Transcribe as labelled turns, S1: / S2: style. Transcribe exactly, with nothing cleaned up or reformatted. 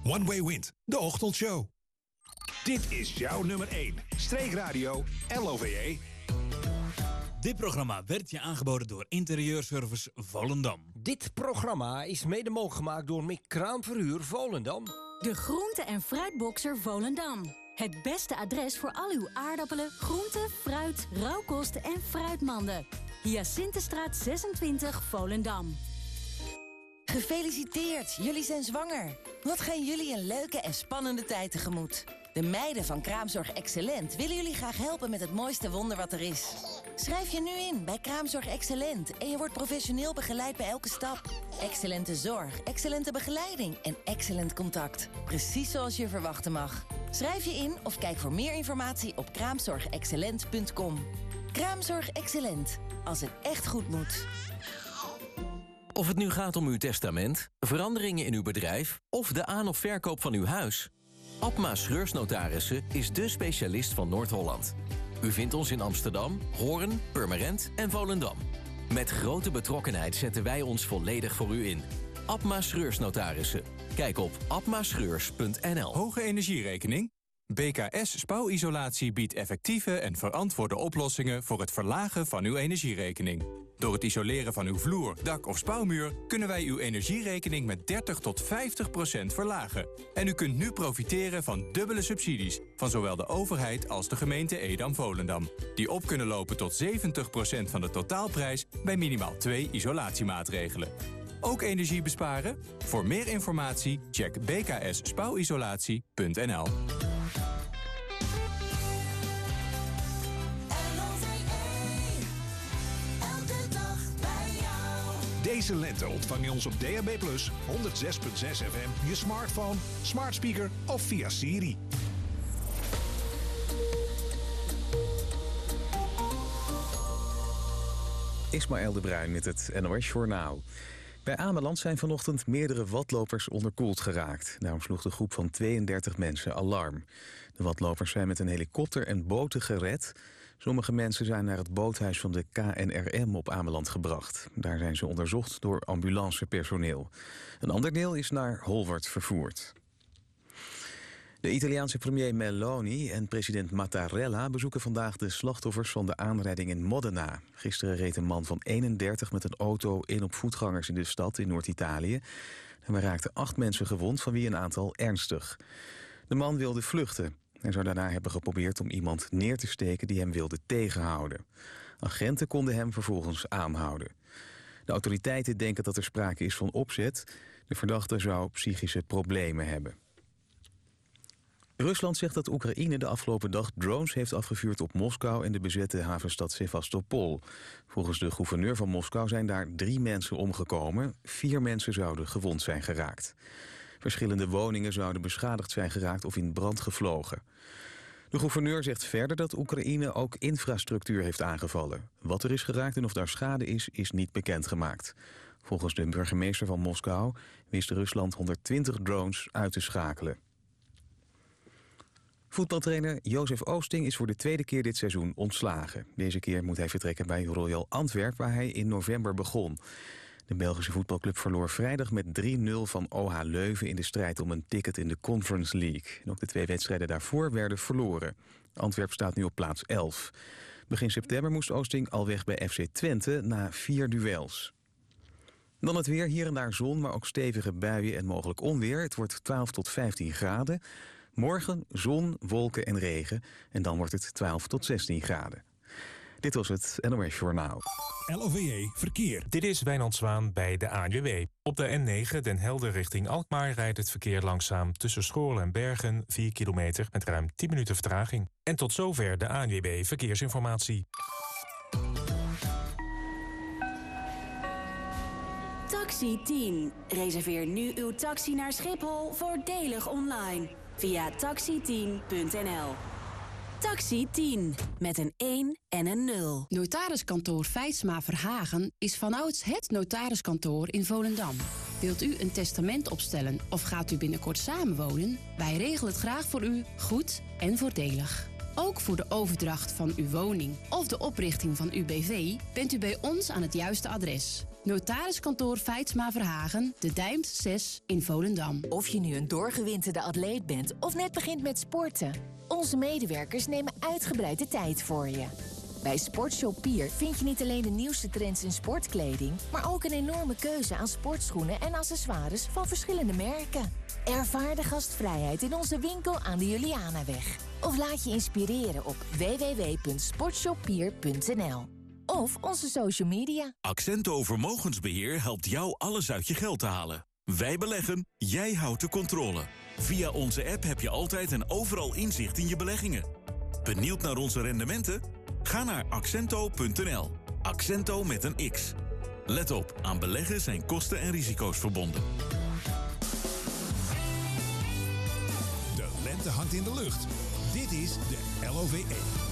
S1: One Way Wind, de ochtendshow. Dit is jouw nummer één. Streekradio L O V E.
S2: Dit programma werd je aangeboden door Interieurservice Volendam.
S3: Dit programma is mede mogelijk gemaakt door Mick Kraamverhuur Volendam.
S4: De groente- en fruitboxer Volendam. Het beste adres voor al uw aardappelen, groenten, fruit, rauwkosten en fruitmanden. Hyacinthestraat zesentwintig Volendam.
S5: Gefeliciteerd, jullie zijn zwanger. Wat gaan jullie een leuke en spannende tijd tegemoet. De meiden van Kraamzorg Excellent willen jullie graag helpen met het mooiste wonder wat er is. Schrijf je nu in bij Kraamzorg Excellent en je wordt professioneel begeleid bij elke stap. Excellente zorg, excellente begeleiding en excellent contact. Precies zoals je verwachten mag. Schrijf je in of kijk voor meer informatie op kraamzorg excellent punt com. Kraamzorg Excellent, als het echt goed moet.
S6: Of het nu gaat om uw testament, veranderingen in uw bedrijf of de aan- of verkoop van uw huis. Abma Schreursnotarissen is dé specialist van Noord-Holland. U vindt ons in Amsterdam, Hoorn, Purmerend en Volendam. Met grote betrokkenheid zetten wij ons volledig voor u in. Abma Schreursnotarissen. Kijk op abmaschreurs punt n l.
S7: Hoge energierekening? B K S Spouwisolatie biedt effectieve en verantwoorde oplossingen voor het verlagen van uw energierekening. Door het isoleren van uw vloer, dak of spouwmuur kunnen wij uw energierekening met dertig tot vijftig procent verlagen. En u kunt nu profiteren van dubbele subsidies van zowel de overheid als de gemeente Edam-Volendam. Die op kunnen lopen tot zeventig procent van de totaalprijs bij minimaal twee isolatiemaatregelen. Ook energie besparen? Voor meer informatie check b k s spouwisolatie punt n l.
S1: Deze lente ontvang je ons op D A B plus, honderd zes komma zes F M, je smartphone, smart speaker of via Siri.
S8: Ismaël de Bruin met het N O S-journaal. Bij Ameland zijn vanochtend meerdere watlopers onderkoeld geraakt. Daarom sloeg de groep van tweeëndertig mensen alarm. De watlopers zijn met een helikopter en boten gered. Sommige mensen zijn naar het boothuis van de K N R M op Ameland gebracht. Daar zijn ze onderzocht door ambulancepersoneel. Een ander deel is naar Holwert vervoerd. De Italiaanse premier Meloni en president Mattarella bezoeken vandaag de slachtoffers van de aanrijding in Modena. Gisteren reed een man van eenendertig met een auto in op voetgangers in de stad in Noord-Italië. Daarbij raakten acht mensen gewond, van wie een aantal ernstig. De man wilde vluchten. Hij zou daarna hebben geprobeerd om iemand neer te steken die hem wilde tegenhouden. Agenten konden hem vervolgens aanhouden. De autoriteiten denken dat er sprake is van opzet. De verdachte zou psychische problemen hebben. Rusland zegt dat Oekraïne de afgelopen dag drones heeft afgevuurd op Moskou en de bezette havenstad Sevastopol. Volgens de gouverneur van Moskou zijn daar drie mensen omgekomen. Vier mensen zouden gewond zijn geraakt. Verschillende woningen zouden beschadigd zijn geraakt of in brand gevlogen. De gouverneur zegt verder dat Oekraïne ook infrastructuur heeft aangevallen. Wat er is geraakt en of daar schade is, is niet bekendgemaakt. Volgens de burgemeester van Moskou wist Rusland honderdtwintig drones uit te schakelen. Voetbaltrainer Jozef Oosting is voor de tweede keer dit seizoen ontslagen. Deze keer moet hij vertrekken bij Royal Antwerp, waar hij in november begon. De Belgische voetbalclub verloor vrijdag met drie nul van O H Leuven in de strijd om een ticket in de Conference League. En ook de twee wedstrijden daarvoor werden verloren. Antwerp staat nu op plaats elf. Begin september moest Oosting al weg bij F C Twente na vier duels. Dan het weer, hier en daar zon, maar ook stevige buien en mogelijk onweer. Het wordt twaalf tot vijftien graden. Morgen zon, wolken en regen. En dan wordt het twaalf tot zestien graden. Dit was het N O S Journaal.
S1: L O V E Verkeer.
S9: Dit is Wijnand Zwaan bij de A N W B. Op de N negen Den Helder richting Alkmaar rijdt het verkeer langzaam tussen Schoorl en Bergen, vier kilometer met ruim tien minuten vertraging. En tot zover de A N W B Verkeersinformatie.
S4: Taxi tien. Reserveer nu uw taxi naar Schiphol voordelig online via taxi tien punt n l. Taxi tien, met een één en een nul.
S10: Notariskantoor Feitsma Verhagen is vanouds het notariskantoor in Volendam. Wilt u een testament opstellen of gaat u binnenkort samenwonen? Wij regelen het graag voor u, goed en voordelig. Ook voor de overdracht van uw woning of de oprichting van uw B V bent u bij ons aan het juiste adres. Notariskantoor Feitsma Verhagen, De Dijmt zes in Volendam.
S11: Of je nu een doorgewinterde atleet bent of net begint met sporten. Onze medewerkers nemen uitgebreid de tijd voor je. Bij Sportshop Pier vind je niet alleen de nieuwste trends in sportkleding, maar ook een enorme keuze aan sportschoenen en accessoires van verschillende merken. Ervaar de gastvrijheid in onze winkel aan de Julianaweg. Of laat je inspireren op w w w punt sportshoppier punt n l. Of onze social media.
S12: Accento Vermogensbeheer helpt jou alles uit je geld te halen. Wij beleggen, jij houdt de controle. Via onze app heb je altijd en overal inzicht in je beleggingen. Benieuwd naar onze rendementen? Ga naar accento punt n l. Accento met een X. Let op, aan beleggen zijn kosten en risico's verbonden.
S1: De lente hangt in de lucht. Dit is de L O V E.